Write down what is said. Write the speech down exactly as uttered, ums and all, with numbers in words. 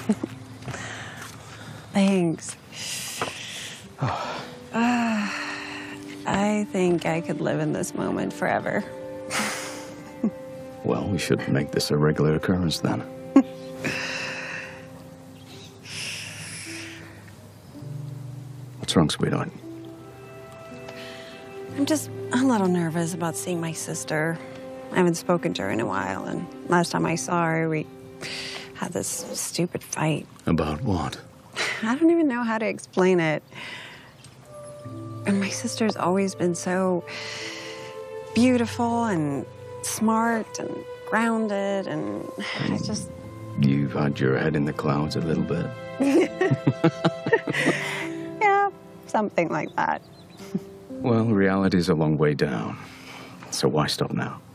Thanks. Oh. Uh, I think I could live in this moment forever. Well, we should make this a regular occurrence then. What's wrong, sweetheart? I'm just a little nervous about seeing my sister. I haven't spoken to her in a while, and last time I saw her, we had this stupid fight. About what? I don't even know how to explain it. And my sister's always been so beautiful and smart and grounded, and I just... You've had your head in the clouds a little bit. Yeah, something like that. Well, reality's a long way down, so why stop now?